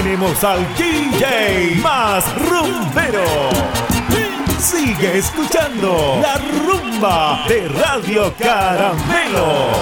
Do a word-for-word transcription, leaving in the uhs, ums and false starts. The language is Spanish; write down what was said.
tenemos al D J más rumbero. Sigue escuchando la rumba de Radio Caramelo.